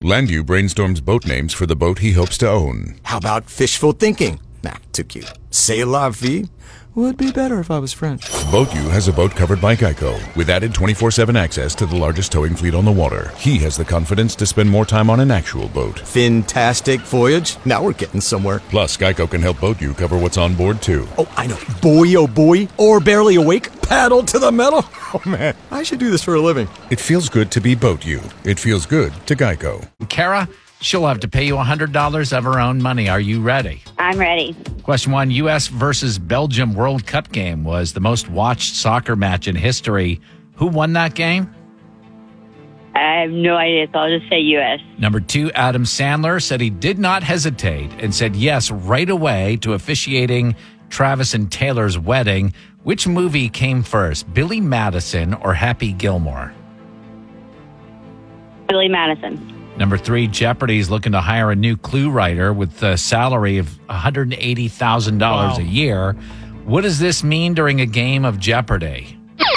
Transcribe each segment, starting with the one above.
Landu brainstorms boat names for the boat he hopes to own. How about fishful thinking? Nah, too cute. C'est la vie? Would be better if I was French. Boat U has a boat covered by Geico, with added 24/7 access to the largest towing fleet on the water. He has the confidence to spend more time on an actual boat. Fantastic voyage. Now we're getting somewhere. Plus, Geico can help Boat U cover what's on board, too. Oh, I know. Boy, oh boy. Or barely awake. Paddle to the metal. Oh, man. I should do this for a living. It feels good to be Boat U. It feels good to Geico. Kara, she'll have to pay you $100 of her own money. Are you ready? I'm ready. Question 1, U.S. versus Belgium World Cup game was the most watched soccer match in history. Who won that game? I have no idea, so I'll just say U.S. Number 2, Adam Sandler said he did not hesitate and said yes right away to officiating Travis and Taylor's wedding. Which movie came first, Billy Madison or Happy Gilmore? Billy Madison. Number 3, Jeopardy is looking to hire a new clue writer with a salary of $180,000 a year. What does this mean during a game of Jeopardy?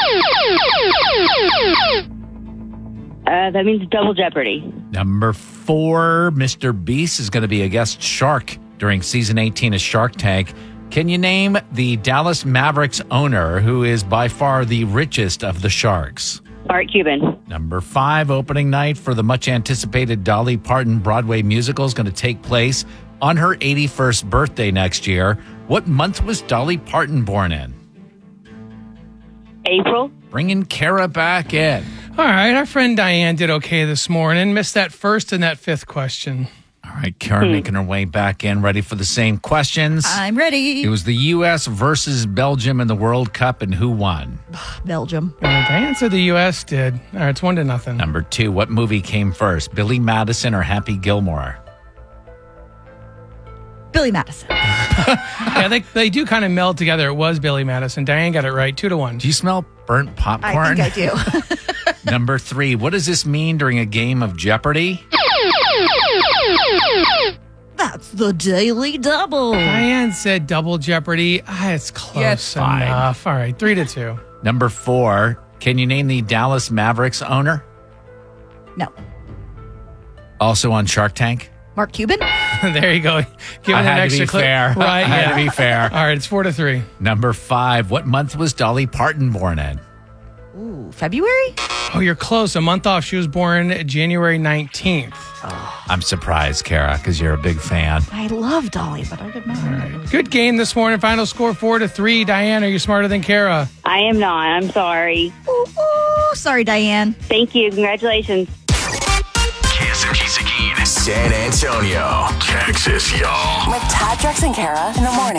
That means double Jeopardy. Number 4, Mr. Beast is going to be a guest shark during season 18 of Shark Tank. Can you name the Dallas Mavericks owner who is by far the richest of the Sharks? Mark Cuban. Number 5, opening night for the much-anticipated Dolly Parton Broadway musical is going to take place on her 81st birthday next year. What month was Dolly Parton born in? April. Bringing Kara back in. All right, our friend Diane did okay this morning. Missed that first and that fifth question. All right, Kara making her way back in, ready for the same questions. I'm ready. It was the U.S. versus Belgium in the World Cup, and who won? Belgium. Diane said the U.S. did. All right, it's 1-0. Number 2, what movie came first, Billy Madison or Happy Gilmore? Billy Madison. Yeah, they do kind of meld together. It was Billy Madison. Diane got it right, 2-1. Do you smell burnt popcorn? I think I do. Number 3, what does this mean during a game of Jeopardy? That's the Daily Double. Diane said double Jeopardy. It's close Yeah, it's fine. enough. All right, 3-2. Number 4, can you name the Dallas Mavericks owner? No. Also on Shark Tank? Mark Cuban? There you go. Give I it an had to extra be clip. fair. Right, I had to be fair. All right, it's 4-3. Number 5, what month was Dolly Parton born in? Ooh, February? Oh, you're close. A month off. She was born January 19th. I'm surprised, Kara, because you're a big fan. I love Dolly, but I didn't know. Good game this morning. Final score 4-3. Diane, are you smarter than Kara? I am not. I'm sorry. Ooh, sorry, Diane. Thank you. Congratulations. KSMG Seguin, San Antonio, Texas, y'all. With Tad, Drex, and Kara in the morning.